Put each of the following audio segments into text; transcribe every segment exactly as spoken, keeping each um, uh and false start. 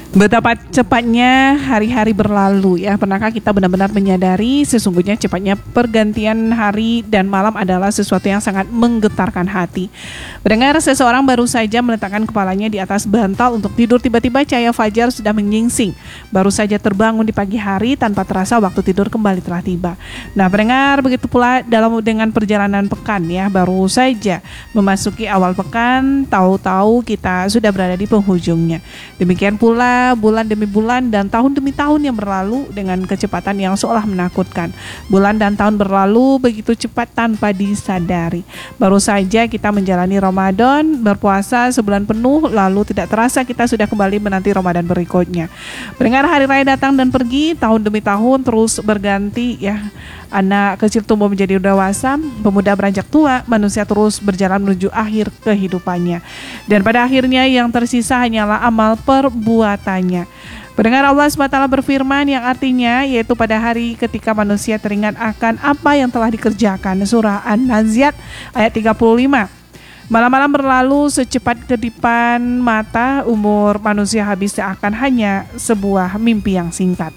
Betapa cepatnya hari-hari berlalu ya. Pernahkah kita benar-benar menyadari sesungguhnya cepatnya pergantian hari dan malam adalah sesuatu yang sangat menggetarkan hati. Mendengar seseorang baru saja meletakkan kepalanya di atas bantal untuk tidur, tiba-tiba cahaya fajar sudah menyingsing. Baru saja terbangun di pagi hari tanpa terasa waktu tidur kembali telah tiba. Nah, pendengar, begitu pula dalam dengan perjalanan pekan ya. Baru saja memasuki awal pekan, tahu-tahu kita sudah berada di penghujungnya. Demikian pula bulan demi bulan dan tahun demi tahun yang berlalu dengan kecepatan yang seolah menakutkan. Bulan dan tahun berlalu begitu cepat tanpa disadari. Baru saja kita menjalani Ramadan, berpuasa sebulan penuh, lalu tidak terasa kita sudah kembali menanti Ramadan berikutnya. Mendengar hari raya datang dan pergi, tahun demi tahun terus berganti ya. Anak kecil tumbuh menjadi dewasa, pemuda beranjak tua, manusia terus berjalan menuju akhir kehidupannya. Dan pada akhirnya yang tersisa hanyalah amal perbuatannya. Pendengar, Allah subhanahu wa taala berfirman yang artinya yaitu pada hari ketika manusia teringat akan apa yang telah dikerjakan. Surah An-Naziat ayat tiga puluh lima. Malam-malam berlalu secepat kedipan mata, umur manusia habis seakan hanya sebuah mimpi yang singkat.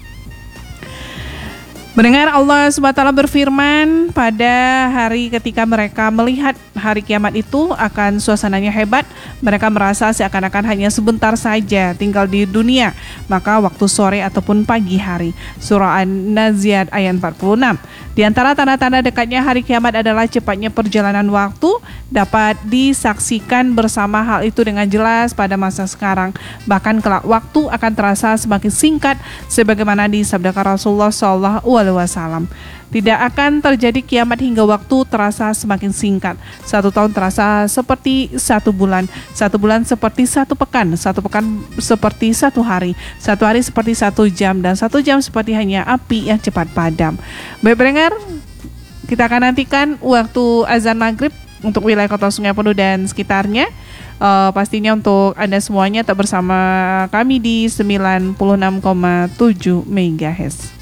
Mendengar Allah subhanahu wa taala berfirman pada hari ketika mereka melihat hari kiamat itu akan suasananya hebat, mereka merasa seakan-akan hanya sebentar saja tinggal di dunia, maka waktu sore ataupun pagi hari. Surah An-Naziat ayat empat puluh enam. Di antara tanda-tanda dekatnya hari kiamat adalah cepatnya perjalanan waktu, dapat disaksikan bersama hal itu dengan jelas pada masa sekarang. Bahkan kelak waktu akan terasa semakin singkat sebagaimana disabdakan Rasulullah shallallahu alaihi wasallam. Tidak akan terjadi kiamat hingga waktu terasa semakin singkat. Satu tahun terasa seperti satu bulan, satu bulan seperti satu pekan, satu pekan seperti satu hari, satu hari seperti satu jam, dan satu jam seperti hanya api yang cepat padam. Baik pendengar, kita akan nantikan waktu azan maghrib untuk wilayah Kota Sungai Penuh dan sekitarnya. Uh, pastinya untuk Anda semuanya tetap bersama kami di sembilan puluh enam koma tujuh megahertz.